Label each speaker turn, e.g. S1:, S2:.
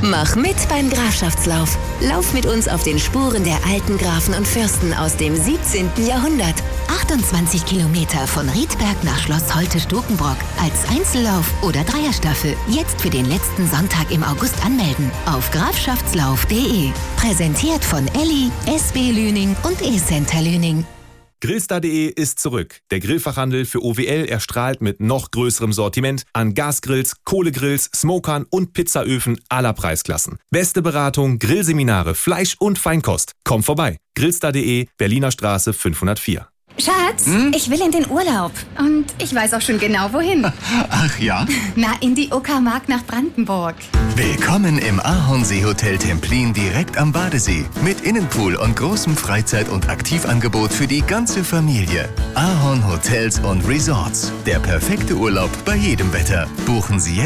S1: Mach mit beim Grafschaftslauf. Lauf mit uns auf den Spuren der alten Grafen und Fürsten aus dem 17. Jahrhundert. 28 Kilometer von Riedberg nach Schloss Holte-Stukenbrock. Als Einzellauf oder Dreierstaffel. Jetzt für den letzten Sonntag im August anmelden. Auf grafschaftslauf.de. Präsentiert von Elli, SB Lüning und E-Center Lüning.
S2: Grillstar.de ist zurück. Der Grillfachhandel für OWL erstrahlt mit noch größerem Sortiment an Gasgrills, Kohlegrills, Smokern und Pizzaöfen aller Preisklassen. Beste Beratung, Grillseminare, Fleisch und Feinkost. Komm vorbei. Grillstar.de, Berliner Straße 504.
S3: Schatz, ich will in den Urlaub. Und ich weiß auch schon genau, wohin.
S4: Ach ja?
S3: Na, in die Uckermark nach Brandenburg.
S4: Willkommen im Ahornsee-Hotel Templin direkt am Badesee. Mit Innenpool und großem Freizeit- und Aktivangebot für die ganze Familie. Ahorn Hotels und Resorts. Der perfekte Urlaub bei jedem Wetter. Buchen Sie jetzt